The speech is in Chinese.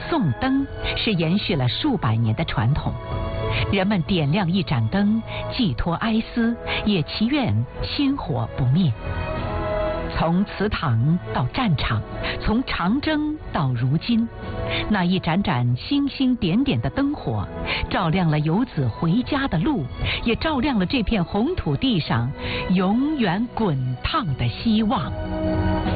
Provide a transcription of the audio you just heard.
送灯是延续了数百年的传统。人们点亮一盏灯，寄托哀思，也祈愿薪火不灭。从祠堂到战场，从长征到如今，那一盏盏星星点点的灯火，照亮了游子回家的路，也照亮了这片红土地上永远滚烫的希望。